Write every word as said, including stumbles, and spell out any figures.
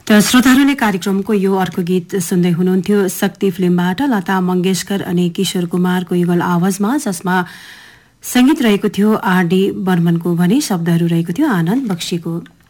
त श्रोताहरूले कार्यक्रमको यो अर्को गीत सुन्दै हुनुहुन्थ्यो शक्ति फिल्मबाट लता मंगेशकर अनि किशोर कुमारको युगल आवाजमा, जसमा संगीत रहेको थियो आर डी बर्मनको भने शब्दहरू रहेको थियो आनन्द बक्सीको।